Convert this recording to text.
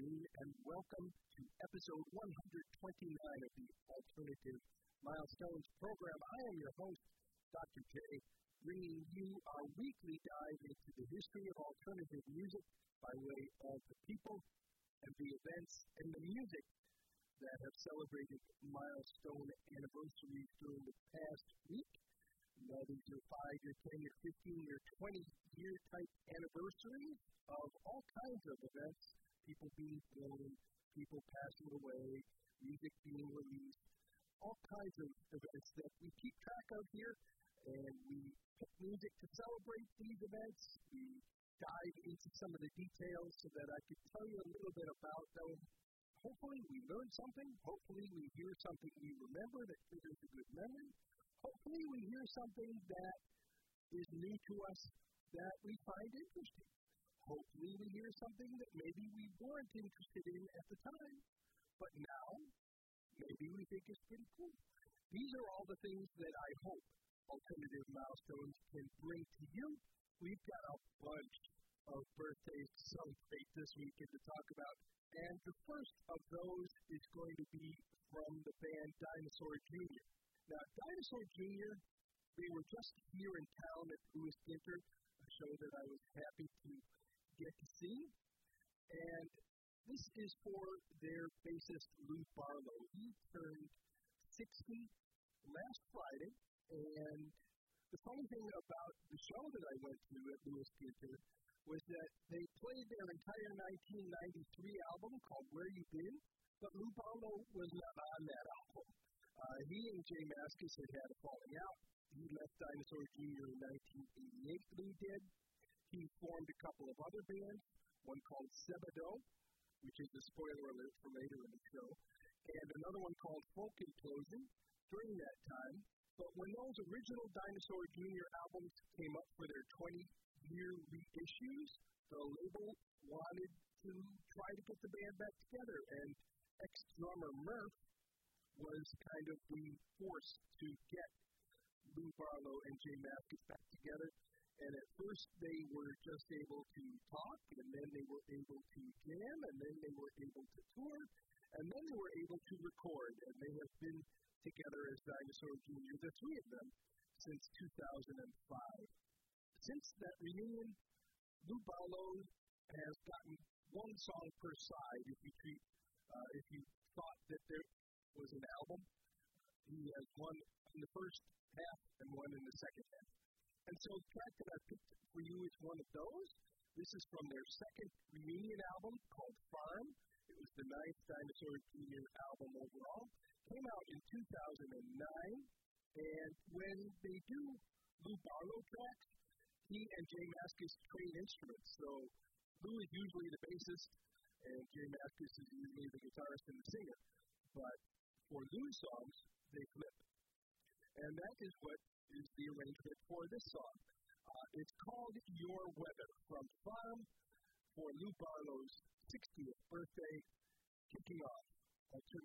afternoon, and welcome to episode 129 of the Alternative Milestones program. I am your host, Dr. J, bringing you our weekly dive into the history of alternative music by way of the people and the events and the music that have celebrated milestone anniversaries during the past week. These are 5-year, 10-year, 15-year, 20-year type anniversaries of all kinds of events, people being born, people passing away, music being released, all kinds of events that we keep track of here, and we pick music to celebrate these events. We dive into some of the details so that I can tell you a little bit about them. Hopefully we learn something. Hopefully we hear something we remember that triggers a good memory. Hopefully we hear something that is new to us that we find interesting. Hopefully we hear something that maybe we weren't interested in at the time, but now maybe we think is pretty cool. These are all the things that I hope Alternative Milestones can bring to you. We've got a bunch of birthdays to celebrate this week and to talk about, and the first of those is going to be from the band Dinosaur Jr. Now, Dinosaur Jr., they were just here in town at Louis Ginter, a show that I was happy to get to see. And this is for their bassist, Lou Barlow. He turned 60 last Friday, and the funny thing about the show that I went to at Louis Ginter was that they played their entire 1993 album called Where You Been, but Lou Barlow was not on that album. He and Jay Mascis had a falling out. He left Dinosaur Jr. in 1988, Lou did. He formed a couple of other bands, one called Sebadoh, which is a spoiler alert for later in the show, and another one called Folk Implosion during that time. But when those original Dinosaur Jr. albums came up for their 20-year reissues, the label wanted to try to get the band back together, and ex-drummer Murph was kind of the force to get Lou Barlow and Jay Mascis back together. And at first they were just able to talk, and then they were able to jam, and then they were able to tour, and then they were able to record. And they have been together as Dinosaur Jr., the three of them, since 2005. Since that reunion, Lou Barlow has gotten one song per side. If you thought that there was an album, he has one in the first half and one in the second half. And so the track that I picked for you is one of those. This is from their second reunion album called Farm. It was the 9th Dinosaur Jr. album overall. Came out in 2009. And when they do Lou Barlow tracks, he and Jay Mascis trade instruments. So Lou is usually the bassist, and Jay Mascis is usually the guitarist and the singer. But for Lou's songs, they flip. And that is what is the arrangement for this song. It's called Your Weather, from Farm, for Lou Barlow's 60th birthday, kicking off Alternative